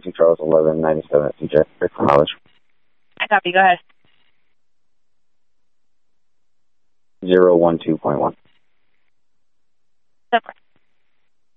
22 Charles 1197 at CJ. Great for mileage. I copy. Go ahead. 012.1. Super.